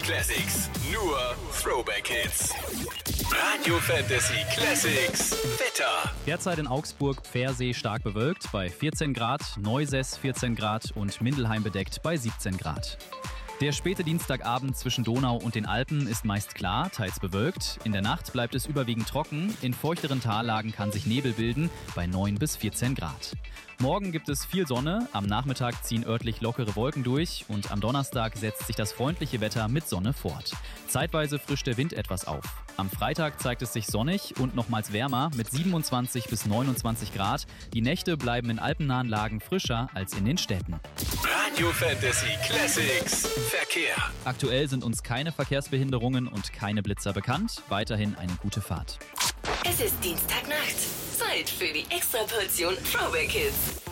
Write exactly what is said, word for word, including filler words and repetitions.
Classics. Nur Throwback Hits. Radio Fantasy Classics. Wetter. Derzeit in Augsburg Pfersee stark bewölkt bei vierzehn Grad, Neusäß vierzehn Grad und Mindelheim bedeckt bei siebzehn Grad. Der späte Dienstagabend zwischen Donau und den Alpen ist meist klar, teils bewölkt. In der Nacht bleibt es überwiegend trocken. In feuchteren Tallagen kann sich Nebel bilden bei neun bis vierzehn Grad. Morgen gibt es viel Sonne, am Nachmittag ziehen örtlich lockere Wolken durch und am Donnerstag setzt sich das freundliche Wetter mit Sonne fort. Zeitweise frischt der Wind etwas auf. Am Freitag zeigt es sich sonnig und nochmals wärmer mit siebenundzwanzig bis neunundzwanzig Grad. Die Nächte bleiben in alpennahen Lagen frischer als in den Städten. Radio Fantasy Classics. Verkehr. Aktuell sind uns keine Verkehrsbehinderungen und keine Blitzer bekannt. Weiterhin eine gute Fahrt. Es ist Dienstagnacht. Zeit für die Extraportion Throwback Hits.